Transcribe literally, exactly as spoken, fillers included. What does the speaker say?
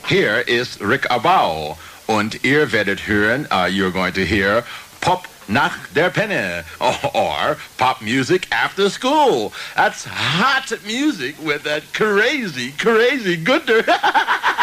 Here ist Rick Abau und ihr werdet hören, uh, you're going to hear Pop nach der Penne or, or Pop Music After School. That's hot music with that crazy, crazy Günther.